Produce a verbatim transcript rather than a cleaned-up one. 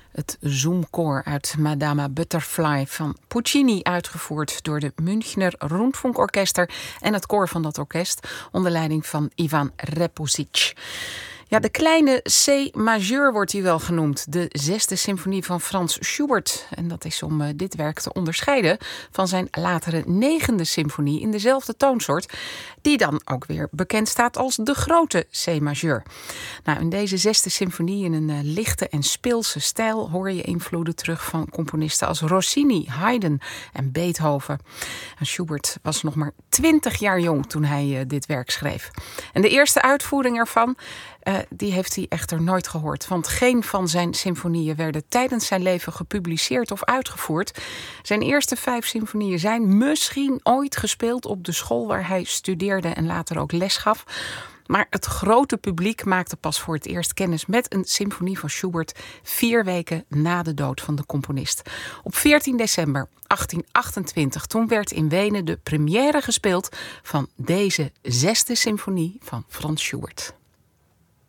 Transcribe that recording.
Het Zoomkoor uit Madama Butterfly van Puccini, uitgevoerd door de Münchner Rundfunkorchester en het koor van dat orkest onder leiding van Ivan Repusic. Ja, de kleine C-majeur wordt hij wel genoemd. De zesde symfonie van Franz Schubert. En dat is om uh, dit werk te onderscheiden van zijn latere negende symfonie in dezelfde toonsoort, die dan ook weer bekend staat als de grote C-majeur. Nou, in deze zesde symfonie in een uh, lichte en speelse stijl hoor je invloeden terug van componisten als Rossini, Haydn en Beethoven. En Schubert was nog maar twintig jaar jong toen hij uh, dit werk schreef. En de eerste uitvoering ervan, Uh, die heeft hij echter nooit gehoord. Want geen van zijn symfonieën werden tijdens zijn leven gepubliceerd of uitgevoerd. Zijn eerste vijf symfonieën zijn misschien ooit gespeeld op de school waar hij studeerde en later ook les gaf. Maar het grote publiek maakte pas voor het eerst kennis met een symfonie van Schubert vier weken na de dood van de componist. Op veertien december achttien achtentwintig, toen werd in Wenen de première gespeeld van deze zesde symfonie van Franz Schubert.